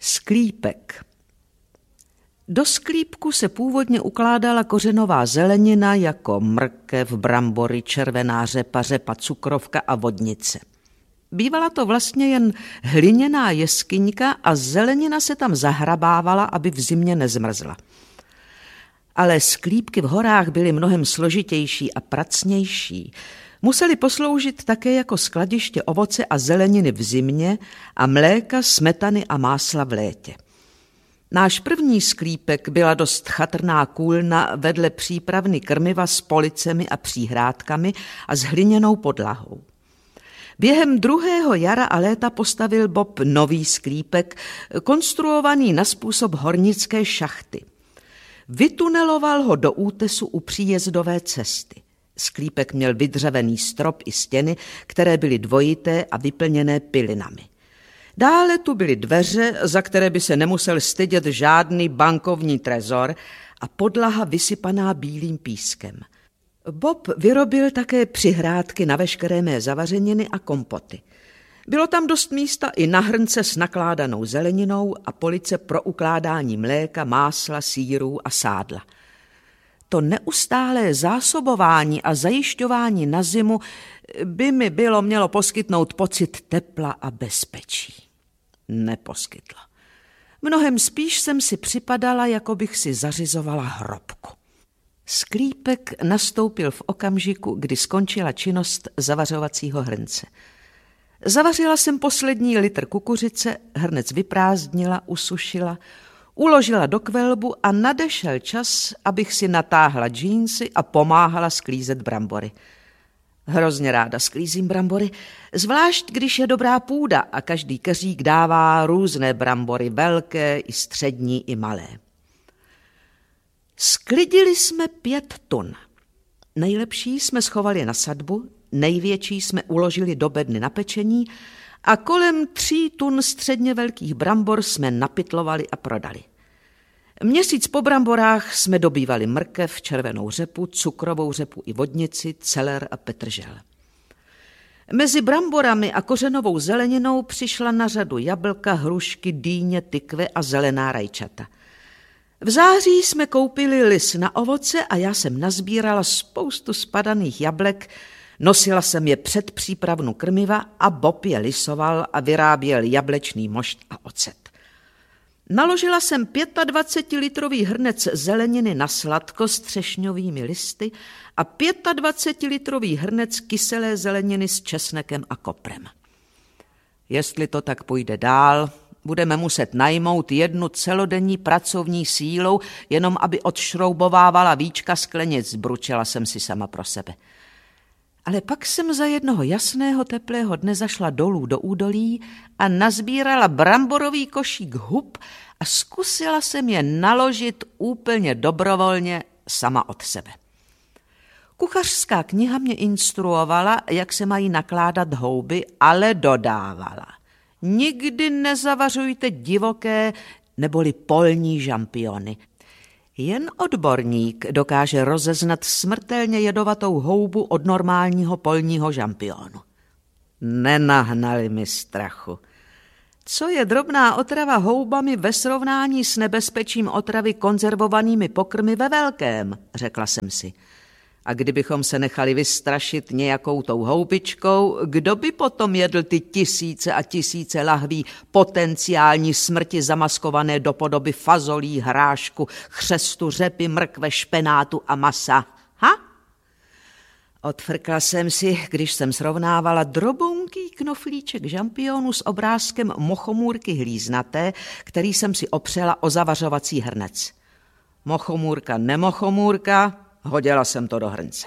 Sklípek. Do sklípku se původně ukládala kořenová zelenina jako mrkev, brambory, červená řepa, řepa cukrovka a vodnice. Bývala to vlastně jen hliněná jeskyňka a zelenina se tam zahrabávala, aby v zimě nezmrzla. Ale sklípky v horách byly mnohem složitější a pracnější. Museli posloužit také jako skladiště ovoce a zeleniny v zimě a mléka, smetany a másla v létě. Náš první sklípek byla dost chatrná kůlna vedle přípravny krmiva s policemi a příhrádkami a s hliněnou podlahou. Během druhého jara a léta postavil Bob nový sklípek, konstruovaný na způsob hornické šachty. Vytuneloval ho do útesu u příjezdové cesty. Sklípek měl vydřevený strop i stěny, které byly dvojité a vyplněné pilinami. Dále tu byly dveře, za které by se nemusel stydět žádný bankovní trezor a podlaha vysypaná bílým pískem. Bob vyrobil také přihrádky na veškeré mé zavařeniny a kompoty. Bylo tam dost místa i na hrnce s nakládanou zeleninou a police pro ukládání mléka, másla, sýrů a sádla. To neustálé zásobování a zajišťování na zimu by mi mělo poskytnout pocit tepla a bezpečí. Neposkytlo. Mnohem spíš jsem si připadala, jako bych si zařizovala hrobku. Sklípek nastoupil v okamžiku, kdy skončila činnost zavařovacího hrnce. Zavařila jsem poslední litr kukuřice, hrnec vyprázdnila, usušila, uložila do kvelbu a nadešel čas, abych si natáhla džínsy a pomáhala sklízet brambory. Hrozně ráda sklízím brambory, zvlášť když je dobrá půda a každý keřík dává různé brambory, velké i střední i malé. Sklidili jsme 5 tun. Nejlepší jsme schovali na sadbu, největší jsme uložili do bedny na pečení a kolem 3 tun středně velkých brambor jsme napytlovali a prodali. Měsíc po bramborách jsme dobývali mrkev, červenou řepu, cukrovou řepu i vodnici, celer a petržel. Mezi bramborami a kořenovou zeleninou přišla na řadu jablka, hrušky, dýně, tykve a zelená rajčata. V září jsme koupili lis na ovoce a já jsem nazbírala spoustu spadaných jablek, nosila jsem je před přípravnu krmiva a Bob je lisoval a vyráběl jablečný mošt a ocet. Naložila jsem 25-litrový hrnec zeleniny na sladko s třešňovými listy a 25-litrový hrnec kyselé zeleniny s česnekem a koprem. Jestli to tak půjde dál, budeme muset najmout 1 celodenní pracovní sílu, jenom aby odšroubovávala víčka sklenic, bručela jsem si sama pro sebe. Ale pak jsem za jednoho jasného teplého dne zašla dolů do údolí a nazbírala bramborový košík hub a zkusila jsem je naložit úplně dobrovolně sama od sebe. Kuchařská kniha mě instruovala, jak se mají nakládat houby, ale dodávala: nikdy nezavařujte divoké neboli polní žampiony. Jen odborník dokáže rozeznat smrtelně jedovatou houbu od normálního polního žampionu. Nenahnali mi strachu. Co je drobná otrava houbami ve srovnání s nebezpečím otravy konzervovanými pokrmy ve velkém, řekla jsem si. A kdybychom se nechali vystrašit nějakou tou houbičkou, kdo by potom jedl ty tisíce a tisíce lahví potenciální smrti zamaskované do podoby fazolí, hrášku, chřestu, řepy, mrkve, špenátu a masa? Ha? Odfrkla jsem si, když jsem srovnávala drobounký knoflíček žampionu s obrázkem mochomůrky hlíznaté, který jsem si opřela o zavařovací hrnec. Mochomůrka, nemochomůrka, hodila jsem to do hrnce.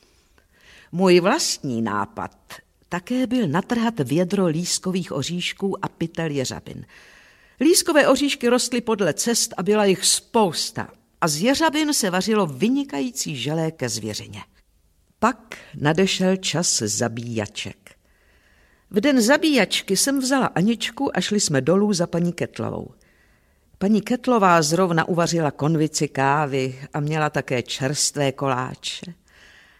Můj vlastní nápad také byl natrhat vědro lískových oříšků a pytel jeřabin. Lískové oříšky rostly podle cest a byla jich spousta a z jeřabin se vařilo vynikající želé ke zvěřině. Pak nadešel čas zabíjaček. V den zabíjačky jsem vzala Aničku a šli jsme dolů za paní Kettlovou. Paní Kettlová zrovna uvařila konvici kávy a měla také čerstvé koláče.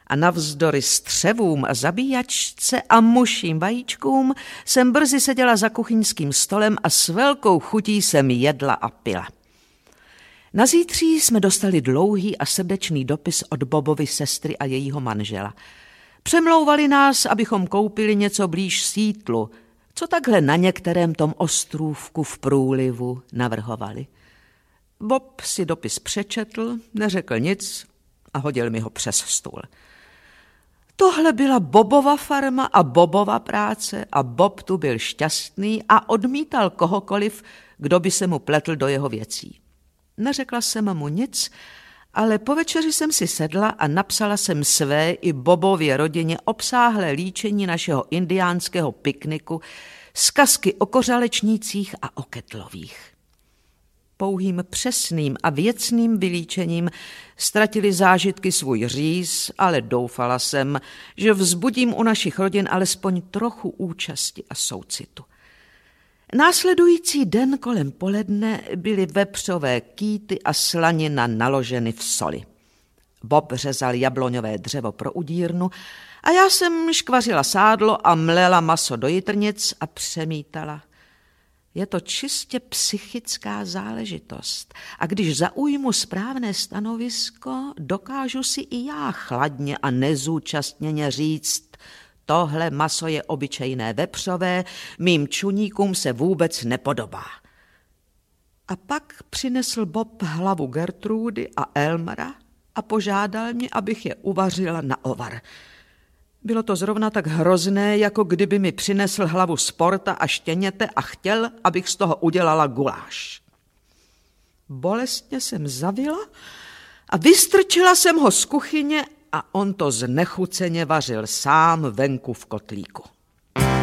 A navzdory střevům a zabíjačce a muším vajíčkům jsem brzy seděla za kuchyňským stolem a s velkou chutí jsem jedla a pila. Na zítří jsme dostali dlouhý a srdečný dopis od Bobovy sestry a jejího manžela. Přemlouvali nás, abychom koupili něco blíž Sítlu, co takhle na některém tom ostrůvku v průlivu navrhovali. Bob si dopis přečetl, neřekl nic a hodil mi ho přes stůl. Tohle byla Bobova farma a Bobova práce a Bob tu byl šťastný a odmítal kohokoliv, kdo by se mu pletl do jeho věcí. Neřekla jsem mu nic, ale po večeři jsem si sedla a napsala jsem své i Bobově rodině obsáhlé líčení našeho indiánského pikniku, zkazky o kořalečnících a o ketlových. Pouhým přesným a věcným vylíčením ztratili zážitky svůj říz, ale doufala jsem, že vzbudím u našich rodin alespoň trochu účasti a soucitu. Následující den kolem poledne byly vepřové kýty a slanina naloženy v soli. Bob řezal jabloňové dřevo pro udírnu a já jsem škvařila sádlo a mlela maso do jitrnic a přemítala. Je to čistě psychická záležitost a když zaujmu správné stanovisko, dokážu si i já chladně a nezúčastněně říct, tohle maso je obyčejné vepřové, mým čuníkům se vůbec nepodobá. A pak přinesl Bob hlavu Gertrudy a Elmara a požádal mě, abych je uvařila na ovar. Bylo to zrovna tak hrozné, jako kdyby mi přinesl hlavu sporta a štěněte a chtěl, abych z toho udělala guláš. Bolestně jsem zavila a vystrčila jsem ho z kuchyně a on to znechuceně vařil sám venku v kotlíku.